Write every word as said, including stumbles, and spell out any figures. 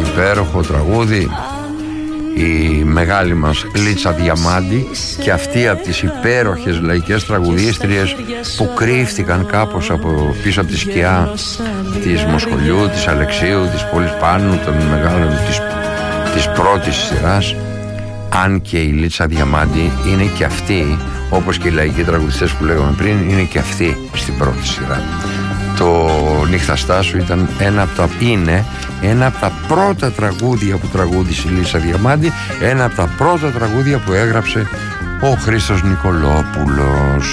υπέροχο τραγούδι, η μεγάλη μας Λίτσα Διαμάντη, και αυτή από τις υπέροχες λαϊκές τραγουδίστριες που κρύφτηκαν κάπως από, πίσω από τη σκιά της Μοσχολιού, της Αλεξίου, της Πόλης Πάνου, των μεγάλων της, της πρώτης σειράς. Αν και η Λίτσα Διαμάντη είναι και αυτή, όπως και οι λαϊκοί τραγουδιστές που λέγαμε πριν, είναι και αυτή στην πρώτη σειρά. Το Νύχτα σου ήταν ένα από τα, είναι ένα από τα πρώτα τραγούδια που τραγούδισε η Λίτσα Διαμάντη, ένα από τα πρώτα τραγούδια που έγραψε ο Χρήστος Νικολόπουλος.